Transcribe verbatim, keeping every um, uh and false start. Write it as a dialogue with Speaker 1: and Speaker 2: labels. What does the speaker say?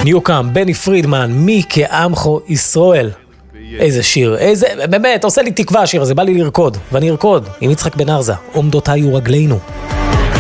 Speaker 1: ניוקאם, בני פרידמן, מי כעמכו ישראל. איזה שיר, איזה, באמת, עושה לי תקווה השיר הזה, בא לי לרקוד, ואני ארקוד עם יצחק בן ארזה, עומדות היו רגלינו.